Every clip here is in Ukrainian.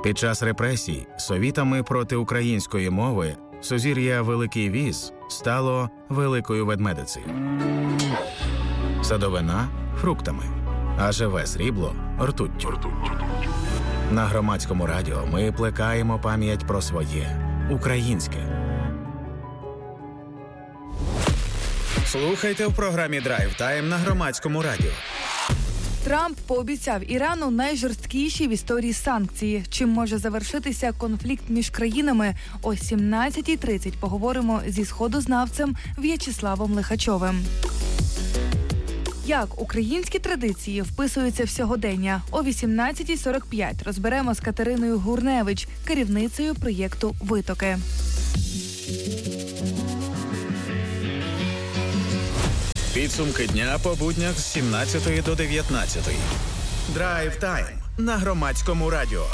Під час репресій совітами проти української мови сузір'я Великий Віз стало Великою Ведмедицею. Садовина – фруктами, а живе срібло – ртуттю. На Громадському радіо ми плекаємо пам'ять про своє українське. Слухайте в програмі «Драйв Тайм» на Громадському радіо. Трамп пообіцяв Ірану найжорсткіші в історії санкції. Чим може завершитися конфлікт між країнами? О 17:30 поговоримо зі сходознавцем В'ячеславом Лихачовим. Як українські традиції вписуються в сьогодення? О 18:45 розберемо з Катериною Гурневич, керівницею проєкту «Витоки». Підсумки дня по буднях з 17 до 19. Драйв Тайм на Громадському радіо.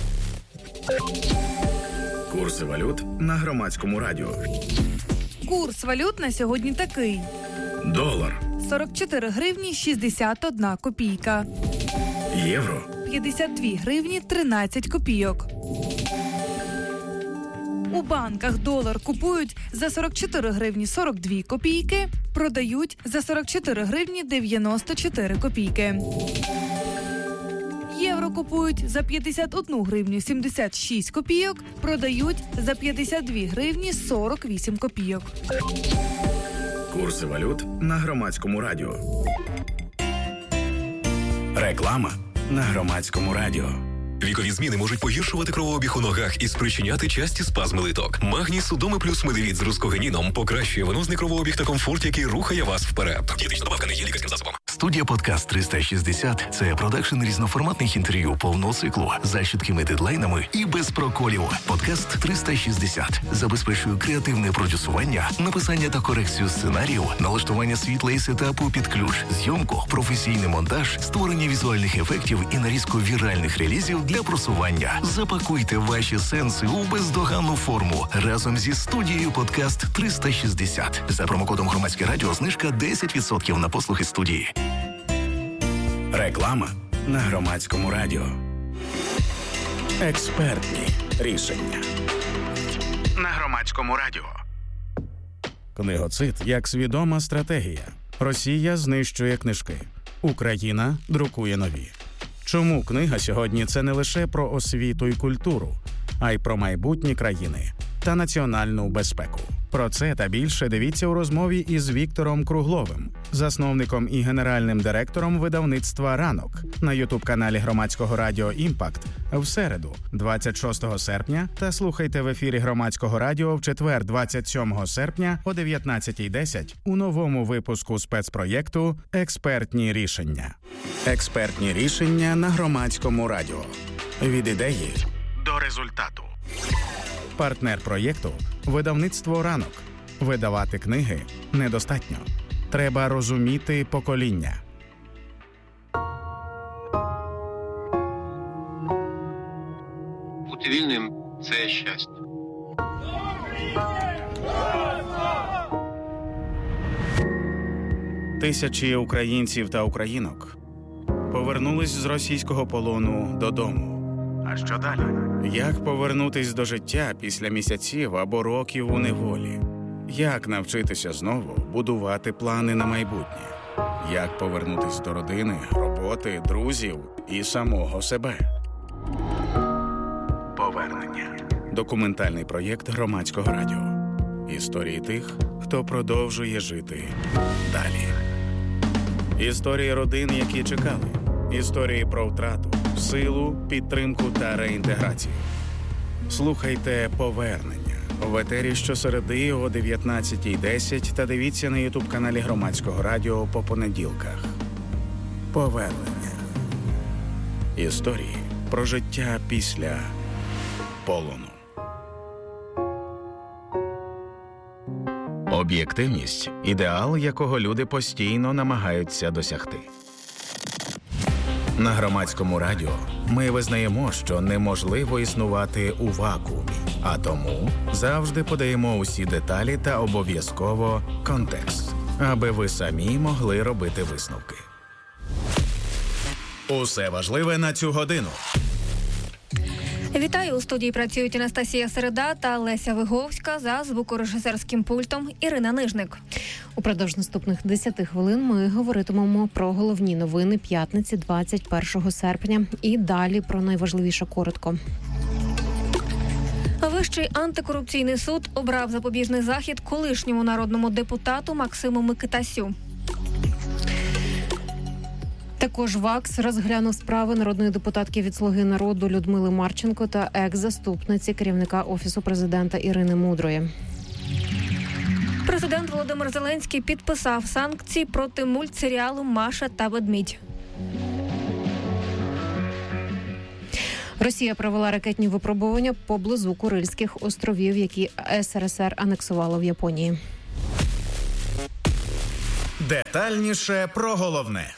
Курси валют на Громадському радіо. Курс валют на сьогодні такий. Долар. 44 гривні 61 копійка. Євро. 52 гривні 13 копійок. У банках долар купують за 44 гривні 42 копійки, продають за 44 гривні 94 копійки. Євро купують за 51 гривню 76 копійок, продають за 52 гривні 48 копійок. Курси валют на Громадському радіо. Реклама на Громадському радіо. Вікові зміни можуть погіршувати кровообіг у ногах і спричиняти часті спазми литок. Магній Судоми плюс медивіт з рускогеніном покращує венозний кровообіг та комфорт, який рухає вас вперед. Дієтична добавка не є лікарським засобом. Студія «Подкаст 360» – це продакшн різноформатних інтерв'ю повного циклу за чіткими дедлайнами і без проколів. «Подкаст 360» забезпечує креативне продюсування, написання та корекцію сценарію, налаштування світла і сетапу під ключ, зйомку, професійний монтаж, створення візуальних ефектів і нарізку віральних релізів для просування. Запакуйте ваші сенси у бездоганну форму разом зі студією «Подкаст 360». За промокодом «Громадське радіо» знижка 10% на послуги студії. Реклама на Громадському радіо. Експертні рішення на Громадському радіо. Книгоцид як свідома стратегія. Росія знищує книжки. Україна друкує нові. Чому книга сьогодні – це не лише про освіту і культуру, а й про майбутні країни та національну безпеку? Про це та більше дивіться у розмові із Віктором Кругловим, засновником і генеральним директором видавництва «Ранок» на ютуб-каналі Громадського радіо «Імпакт» в середу, 26 серпня, та слухайте в ефірі Громадського радіо в четвер, 27 серпня о 19:10 у новому випуску спецпроєкту «Експертні рішення». Експертні рішення на Громадському радіо. Від ідеї до результату. Партнер проєкту – видавництво «Ранок». Видавати книги недостатньо. Треба розуміти покоління. Бути вільним – це щастя. Тисячі українців та українок повернулись з російського полону додому. А що далі? Як повернутись до життя після місяців або років у неволі? Як навчитися знову будувати плани на майбутнє? Як повернутись до родини, роботи, друзів і самого себе? Повернення. Документальний проєкт Громадського радіо. Історії тих, хто продовжує жити далі. Історії родин, які чекали. Історії про втрату, силу, підтримку та реінтеграцію. Слухайте «Повернення» в етері щосереди о 19:10 та дивіться на ютуб-каналі Громадського радіо по понеділках. Повернення. Історії про життя після полону. Об'єктивність – ідеал, якого люди постійно намагаються досягти. На Громадському радіо ми визнаємо, що неможливо існувати у вакуумі, а тому завжди подаємо усі деталі та обов'язково контекст, аби ви самі могли робити висновки. Усе важливе на цю годину. Вітаю, у студії працюють Анастасія Середа та Леся Виговська, за звукорежисерським пультом Ірина Нижник. Упродовж наступних 10 хвилин ми говоритимемо про головні новини п'ятниці 21 серпня і далі про найважливіше коротко. Вищий антикорупційний суд обрав запобіжний захід колишньому народному депутату Максиму Микитасю. Також ВАКС розглянув справи народної депутатки від «Слуги народу» Людмили Марченко та екс-заступниці керівника Офісу президента Ірини Мудрої. Президент Володимир Зеленський підписав санкції проти мультсеріалу «Маша та ведмідь». Росія провела ракетні випробування поблизу Курильських островів, які СРСР анексувала в Японії. Детальніше про головне.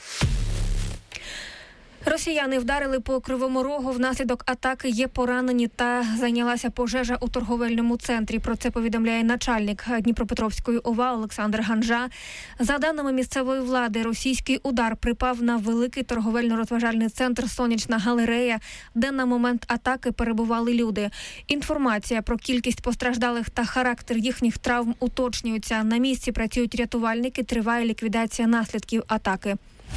Росіяни вдарили по Кривому Рогу. Внаслідок атаки є поранені та зайнялася пожежа у торговельному центрі. Про це повідомляє начальник Дніпропетровської ОВА Олександр Ганжа. За даними місцевої влади, російський удар припав на великий торговельно-розважальний центр «Сонячна галерея», де на момент атаки перебували люди. Інформація про кількість постраждалих та характер їхніх травм уточнюється. На місці працюють рятувальники, триває ліквідація наслідків атаки.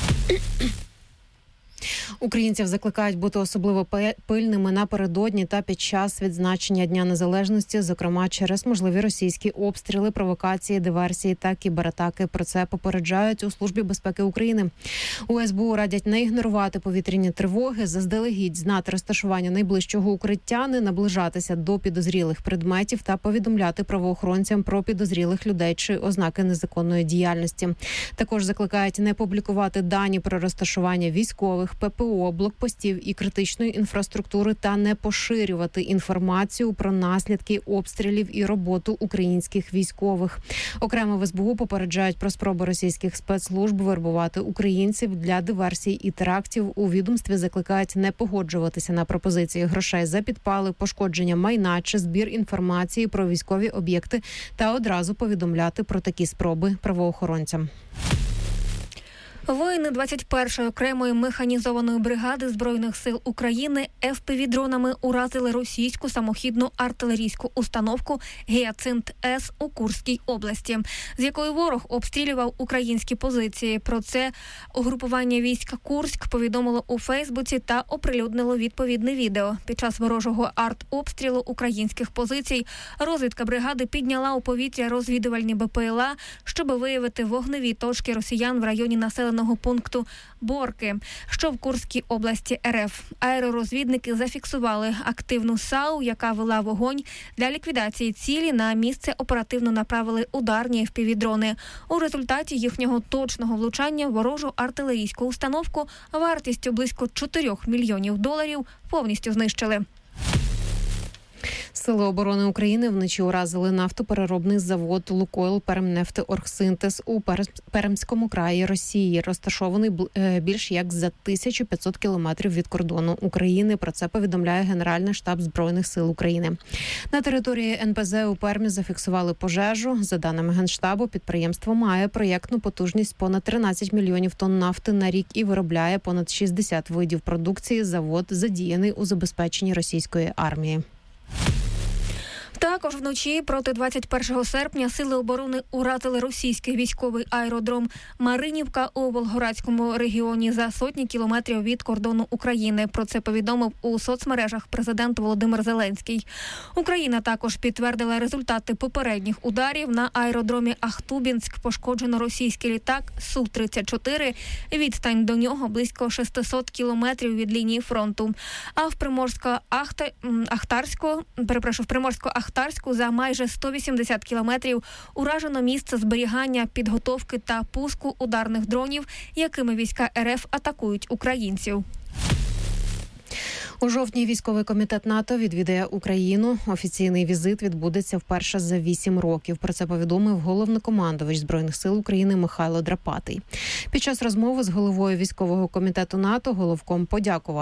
Українців закликають бути особливо пильними напередодні та під час відзначення Дня Незалежності, зокрема через можливі російські обстріли, провокації, диверсії та кібератаки. Про це попереджають у Службі безпеки України. У СБУ радять не ігнорувати повітряні тривоги, заздалегідь знати розташування найближчого укриття, не наближатися до підозрілих предметів та повідомляти правоохоронцям про підозрілих людей чи ознаки незаконної діяльності. Також закликають не публікувати дані про розташування військових, ППО, блокпостів і критичної інфраструктури та не поширювати інформацію про наслідки обстрілів і роботу українських військових. Окремо в СБУ попереджають про спроби російських спецслужб вербувати українців для диверсій і терактів. У відомстві закликають не погоджуватися на пропозиції грошей за підпали, пошкодження майна чи збір інформації про військові об'єкти та одразу повідомляти про такі спроби правоохоронцям. Воїни 21-ї окремої механізованої бригади Збройних сил України FPV-дронами уразили російську самохідну артилерійську установку «Гіацинт-С» у Курській області, з якої ворог обстрілював українські позиції. Про це угрупування військ Курськ повідомило у Фейсбуці та оприлюднило відповідне відео. Під час ворожого артобстрілу українських позицій розвідка бригади підняла у повітря розвідувальні БПЛА, щоб виявити вогневі точки росіян в районі населеного пункту Борки, що в Курській області РФ. Аеророзвідники зафіксували активну САУ, яка вела вогонь. Для ліквідації цілі на місце оперативно направили ударні FPV-дрони. У результаті їхнього точного влучання в ворожу артилерійську установку вартістю близько $4 мільйонів повністю знищили. Сили оборони України вночі уразили нафтопереробний завод «Лукойл Пермнефтеоргсинтез» у Пермському краї Росії, розташований більш як за 1500 кілометрів від кордону України. Про це повідомляє Генеральний штаб Збройних сил України. На території НПЗ у Пермі зафіксували пожежу. За даними Генштабу, підприємство має проєктну потужність понад 13 мільйонів тонн нафти на рік і виробляє понад 60 видів продукції. Завод задіяний у забезпеченні російської армії. Також вночі проти 21 серпня Сили оборони уразили російський військовий аеродром Маринівка у Волгоградському регіоні за сотні кілометрів від кордону України. Про це повідомив у соцмережах президент Володимир Зеленський. Україна також підтвердила результати попередніх ударів. На аеродромі Ахтубінськ пошкоджено російський літак Су-34. Відстань до нього близько 600 кілометрів від лінії фронту. А в Приморсько-Ахтарську за майже 180 кілометрів уражено місце зберігання, підготовки та пуску ударних дронів, якими війська РФ атакують українців. У жовтні військовий комітет НАТО відвідає Україну. Офіційний візит відбудеться вперше за 8 років. Про це повідомив головнокомандувач Збройних сил України Михайло Драпатий. Під час розмови з головою військового комітету НАТО головком подякував